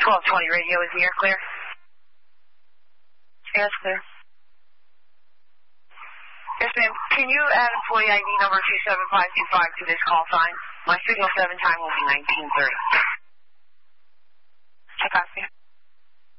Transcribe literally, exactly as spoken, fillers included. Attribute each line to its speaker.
Speaker 1: twelve twenty radio, is the air clear? Yes, clear. Yes, ma'am. Can you add employee I D number two seven five two five to this call sign? My signal seven time will be nineteen thirty. Check out, ma'am.